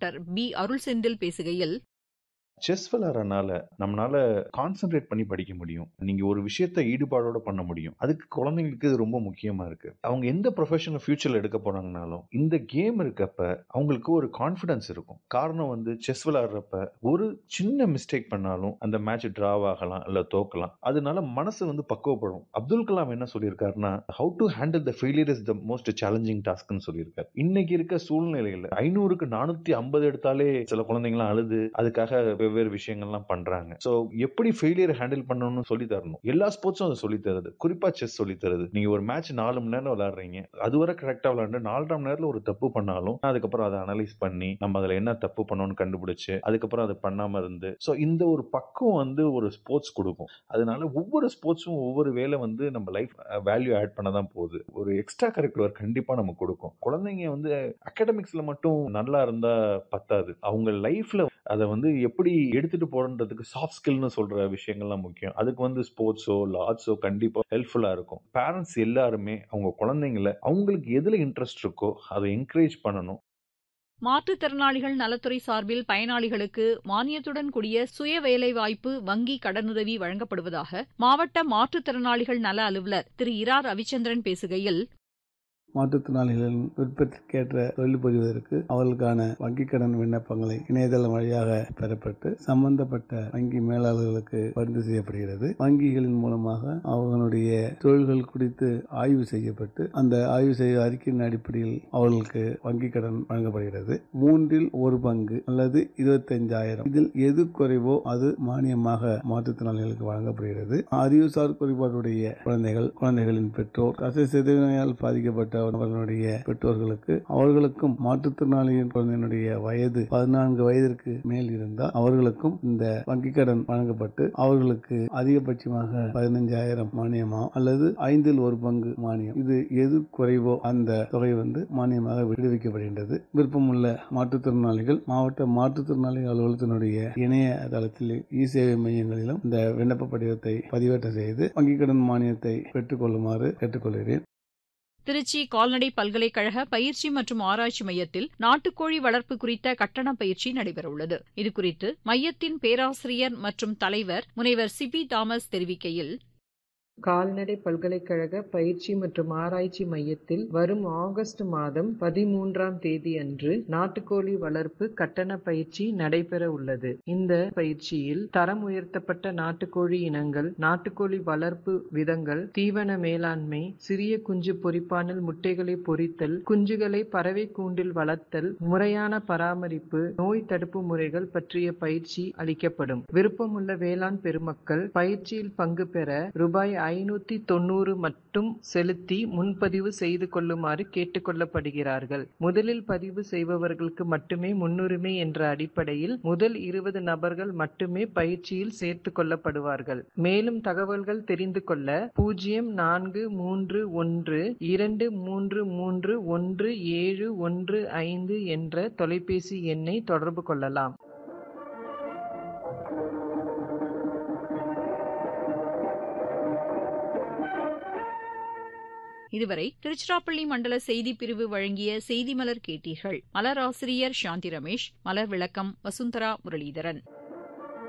Doctor B. அருள் செந்தில் பேசுகையில், chess விளையாடுறனால நம்மளால concentrate பண்ணி படிக்க முடியும். நீங்க ஒரு விஷயத்த ஈடுபாடோட பண்ண முடியும். அதுக்கு குழந்தைங்களுக்கு இது ரொம்ப முக்கியமா இருக்கு. அவங்க எந்த ப்ரொஃபஷன ஃபியூச்சர்ல எடுக்க போறாங்கனாலும், இந்த கேம் இருக்கப்ப அவங்களுக்கு ஒரு கான்ஃபிடன்ஸ் இருக்கும். காரணம் செஸ் விளையாடுறப்ப ஒரு சின்ன மிஸ்டேக் பண்ணாலும் அந்த மேட்ச் டிராவ் ஆகலாம், இல்ல தோக்கலாம். அதனால மனசு பக்குவப்படும். அப்துல் கலாம் என்ன சொல்லியிருக்காருன்னா, "have to handle the failure is the most challenging டாஸ்க்னு" சொல்லியிருக்காரு. இன்னைக்கு இருக்க சூழ்நிலையில 500க்கு 450 எடுத்தாலே சில குழந்தைங்கலாம் அழுது அதுக்காக வெவ்வேறு விஷயங்கள்லாம் பண்றாங்க. சோ எப்படி ஃபெயிலியர் ஹேண்டில் பண்ணணும்னு சொல்லி தரணும். எல்லா ஸ்போர்ட்ஸும் அது சொல்லி தருது. குறிப்பா செஸ் சொல்லி தருது. நீங்க ஒரு மேட்ச் 4 மணி நேரம் விளையாடுறீங்க. அதுவரை கரெக்ட்டா விளையாண்டு 4 மணி நேரத்துல ஒரு தப்பு பண்ணாலும் அதுக்கப்புறம் அதை அனலைஸ் பண்ணி நம்ம அதுல என்ன தப்பு பண்ணோம்னு கண்டுபிடிச்சு அதுக்கப்புறம் அது பண்ணாம இருந்து சோ இந்த ஒரு பக்குவம் ஒரு ஸ்போர்ட்ஸ் கொடுக்கும். அதனால ஒவ்வொரு ஸ்போர்ட்ஸும் ஒவ்வொரு வேலை நம்ம லைஃப் வேல்யூ ஆட் பண்ண தான் போகுது. ஒரு எக்ஸ்ட்ரா கரிக்குலர் கண்டிப்பா நமக்கு கொடுக்கும். குழந்தைங்க அகாடமிக்ஸ்ல மட்டும் நல்லா இருந்தா பத்தாது. அவங்க லைஃப்ல அதை எப்படி எடுத்துட்டு போறன்றதுக்கு சாஃப்ட் ஸ்கில்னு சொல்ற விஷயங்கள்லாம் முக்கியம். அதுக்கு ஸ்போர்ட்ஸோ இல்ல ஆர்ட்ஸோ கண்டிப்பா ஹெல்ப்ஃபுல்லா இருக்கும். பேரண்ட்ஸ் எல்லாருமே அவங்க குழந்தைங்களை அவங்களுக்கு எதுல இன்ட்ரெஸ்ட் இருக்கோ அதை என்கரேஜ் பண்ணணும். மாற்றுத்திறனாளிகள் நலத்துறை சார்பில் பயனாளிகளுக்கு மானியத்துடன் கூடிய சுய வேலைவாய்ப்பு வங்கி கடனுதவி வழங்கப்படுவதாக மாவட்ட மாற்றுத்திறனாளிகள் நல அலுவலர் திரு இரா ரவிச்சந்திரன் பேசுகையில், மாற்றுத்திறனாளிகளின் விருப்பத்திற்கேற்ற தொழில் புரிவதற்கு அவர்களுக்கான வங்கிக் கடன் விண்ணப்பங்களை இணையதளம் வழியாக பெறப்பட்டு சம்பந்தப்பட்ட வங்கி மேலாளர்களுக்கு பரிந்து செய்யப்படுகிறது. வங்கிகளின் மூலமாக அவர்களுடைய தொழில்கள் குறித்து ஆய்வு செய்யப்பட்டு அந்த ஆய்வு செய்த அறிக்கையின் அடிப்படையில் அவர்களுக்கு வங்கிக் கடன் வழங்கப்படுகிறது. 1/3 அல்லது 25,000 இதில் எது குறைவோ அது மானியமாக மாற்றுத்திறனாளிகளுக்கு வழங்கப்படுகிறது. அறிவுசார் குறைபாடுடைய குழந்தைகளின் பெற்றோர், தசை சிதைவினால் பாதிக்கப்பட்ட அவர்களுடைய பெற்றோர்களுக்கு அவர்களுக்கும் மாற்றுத்திறனாளியின் குழந்தையினுடைய வயது 14 வயதிற்கு மேல் இருந்தால் அவர்களுக்கும் இந்த வங்கிக் கடன் வழங்கப்பட்டு அவர்களுக்கு அதிகபட்சமாக 15,000 மானியமா அல்லது 1/5 மானியம், இது எது குறைவோ அந்த தொகை மானியமாக விடுவிக்கப்படுகின்றது. விருப்பமுள்ள மாற்றுத்திறனாளிகள் மாவட்ட மாற்றுத்திறனாளிகள் அலுவலகத்தினுடைய இணையதளத்தில் இ-சேவை மையங்களிலும் இந்த விண்ணப்ப படிவத்தை பதிவேற்றம் செய்து வங்கிக் கடன் மானியத்தை பெற்றுக் கொள்ளுமாறு கேட்டுக்கொள்கிறேன். திருச்சி கால்நடை பல்கலைக்கழக பயிற்சி மற்றும் ஆராய்ச்சி மையத்தில் நாட்டுக்கோழி வளர்ப்பு குறித்த கட்டண பயிற்சி நடைபெறவுள்ளது. இதுகுறித்து மையத்தின் பேராசிரியர் மற்றும் தலைவர் முனைவர் சிபி தாமஸ் தெரிவிக்கையில், கால்நடை பல்கலைக்கழக பயிற்சி மற்றும் ஆராய்ச்சி மையத்தில் வரும் ஆகஸ்ட் மாதம் 13ஆம் தேதி அன்று நாட்டுக்கோழி வளர்ப்பு கட்டண பயிற்சி நடைபெற உள்ளது. இந்த பயிற்சியில் தரம் உயர்த்தப்பட்ட நாட்டுக்கோழி இனங்கள், நாட்டுக்கோழி வளர்ப்பு விதங்கள், தீவன மேலாண்மை, சிறிய குஞ்சு பொரிப்பானில் முட்டைகளை பொரித்தல், குஞ்சுகளை பறவை கூண்டில் வளர்த்தல், முறையான பராமரிப்பு, நோய் தடுப்பு முறைகள் பற்றிய பயிற்சி அளிக்கப்படும். விருப்பமுள்ள வேளாண் பெருமக்கள் பயிற்சியில் பங்கு பெற ரூபாய் 590 மட்டும் செலுத்தி முன்பதிவு செய்து கொள்ளுமாறு கேட்டுக் கொள்ளப்படுகிறார்கள். முதலில் பதிவு செய்பவர்களுக்கு மட்டுமே முன்னுரிமை என்ற அடிப்படையில் முதல் 20 நபர்கள் மட்டுமே பயிற்சியில் சேர்த்துக் கொள்ளப்படுவார்கள். மேலும் தகவல்கள் தெரிந்து கொள்ள 043123311715 என்ற தொலைபேசி எண்ணை தொடர்பு கொள்ளலாம். இதுவரை திருச்சிராப்பள்ளி மண்டல செய்திப் பிரிவு வழங்கிய செய்தி மலர் கேட்டீர்கள். மலராசிரியர் சாந்தி ரமேஷ், மலர் விளக்கம் வசுந்தரா முரளிதரன்.